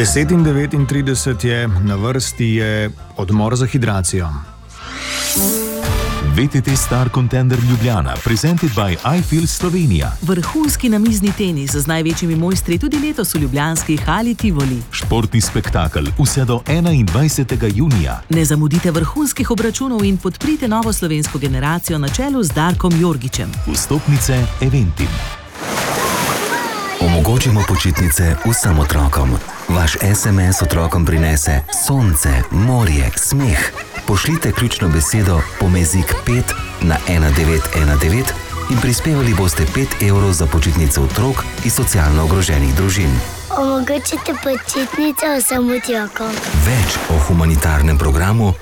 10:39 je, na vrsti je odmor za hidracijo. VTT Star Contender Ljubljana, presented by iFeel Slovenija. Vrhunski namizni tenis z največjimi mojstri tudi letos v ljubljanski hali Tivoli. Športni spektakel vse do 21. junija. Ne zamudite vrhunskih obračunov in podprite novo slovensko generacijo na čelu z Darkom Jorgičem. Vstopnice Eventim. Omogočimo počitnice vsem otrokom. Vaš SMS otrokom prinese sonce, morje, smeh. Pošljite ključno besedo pomezik 5 na 1919 in prispevali boste 5 € za počitnice otrok iz socialno ogroženih družin. Omogočite počitnice vsem otrokom. Več o humanitarnem programu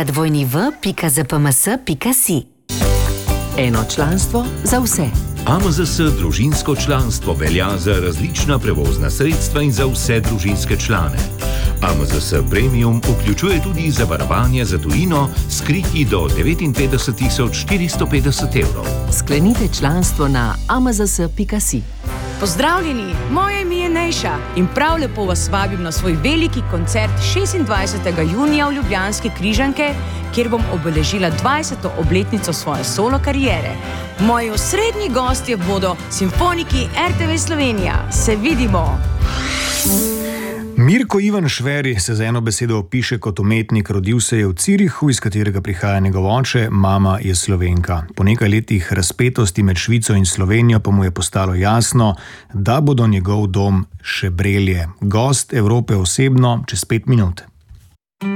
www.zpms.si. Eno članstvo za vse. AMZS družinsko članstvo velja za različna prevozna sredstva in za vse družinske člane. AMZS Premium vključuje tudi zavarovanje za tujino s kriti do 59.450 €. Sklenite članstvo na amzs.si. Pozdravljeni, moje ime je Nejša in prav lepo vas vabim na svoj veliki koncert 26. junija v Ljubljanski Križanke, kjer bom obeležila 20. obletnico svoje solo kariere. Moji osrednji gostje bodo simfoniki RTV Slovenija. Se vidimo! Mirko Ivan Šveri se z eno besedo opiše kot umetnik. Rodil se je v Zürichu, iz katerega prihaja njegov oče, mama je Slovenka. Po nekaj letih razpetosti med Švico in Slovenijo pa mu je postalo jasno, da bodo njegov dom Šebrelje. Gost Evrope osebno čez 5 minut.